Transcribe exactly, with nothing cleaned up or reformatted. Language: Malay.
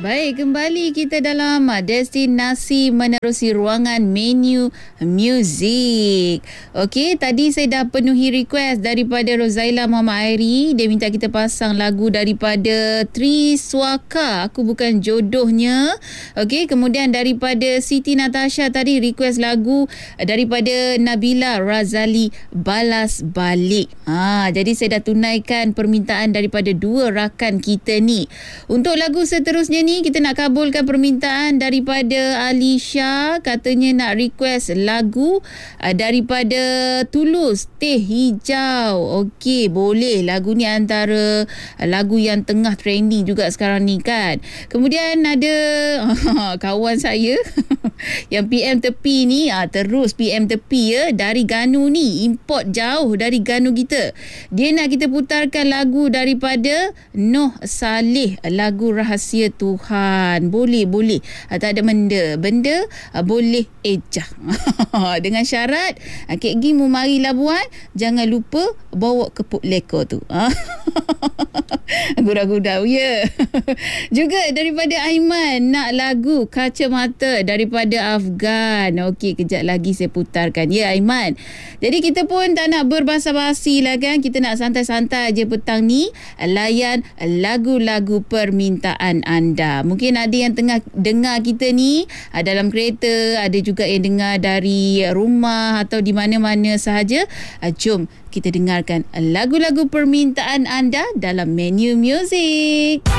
Baik, kembali kita dalam ah, destinasi menerusi ruangan menu muzik. Okey, tadi saya dah penuhi request daripada Rozaila Muhammad Airi. Dia minta kita pasang lagu daripada Triswaka, Aku Bukan Jodohnya. Okey, kemudian daripada Siti Natasha tadi request lagu daripada Nabila Razali, Balas Balik. Ha, jadi saya dah tunaikan permintaan daripada dua rakan kita ni. Untuk lagu seterusnya ni, kita nak kabulkan permintaan daripada Alisha. Katanya nak request lagu uh, daripada Tulus, Teh Hijau. Okey, boleh. Lagu ni antara uh, lagu yang tengah trending juga sekarang ni kan. Kemudian ada uh, kawan saya yang P M tepi ni, uh, terus P M tepi ya, dari Ganu ni, import jauh dari Ganu kita. Dia nak kita putarkan lagu daripada Noh Saleh, lagu Rahsia Tuhan. Boleh, boleh. Tak ada benda. Benda uh, boleh ejah. Dengan syarat, uh, Kek Gi mu mari Labuan, jangan lupa bawa kepuk leko tu. Gurau-gurau, ya. Juga daripada Aiman, nak lagu Kacamata daripada Afgan. Okey, kejap lagi saya putarkan. Ya, Aiman. Jadi kita pun tak nak berbasa-basi lah kan. Kita nak santai-santai je petang ni. Layan lagu-lagu permintaan anda. Mungkin ada yang tengah dengar kita ni dalam kereta, ada juga yang dengar dari rumah atau di mana-mana sahaja. Jom kita dengarkan lagu-lagu permintaan anda dalam menu muzik.